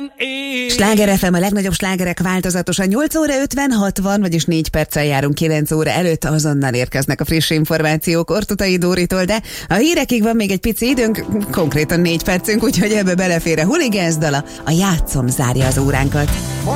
Sláger FM, a legnagyobb slágerek változatosan 8 óra 50, 60, vagyis 4 perccel járunk 9 óra előtt, azonnal érkeznek a friss információk Ortutai Dóritól, de a hírekig van még egy pici időnk, konkrétan 4 percünk, úgyhogy ebbe belefér a Hooligans dala, a Játszom zárja az óránkat.